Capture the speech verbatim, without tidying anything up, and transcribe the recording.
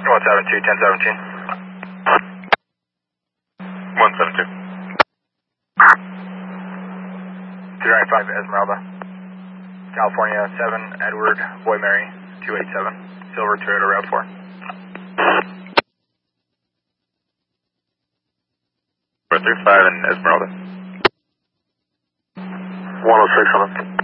one seven two, ten seventeen. one seven two. two nine five Esmeralda. California seven, Edward, Boy Mary, two eight seven. Silver Toyota Rav four. four three five and Esmeralda. one oh six on it.